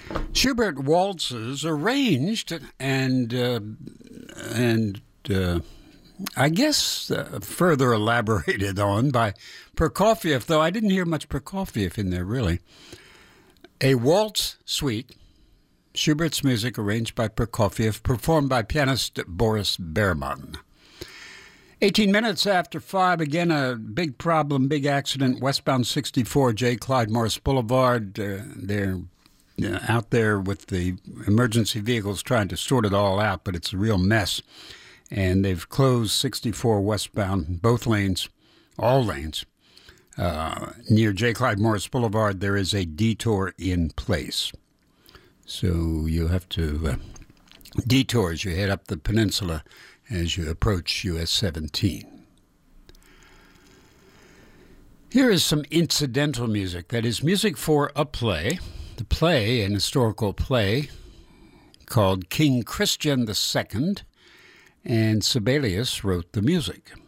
Schubert waltzes arranged and I guess further elaborated on by Prokofiev, though I didn't hear much Prokofiev in there really. A waltz suite, Schubert's music arranged by Prokofiev, performed by pianist Boris Berman. 18 minutes after 5, again a big problem, big accident, westbound 64 J. Clyde Morris Boulevard. They're out there with the emergency vehicles trying to sort it all out, but it's a real mess. And they've closed 64 westbound, both lanes, all lanes. Near J. Clyde Morris Boulevard, there is a detour in place. So you have to detour as you head up the peninsula as you approach US 17. Here is some incidental music, that is music for a play. The play, an historical play called King Christian II, and Sibelius wrote the music.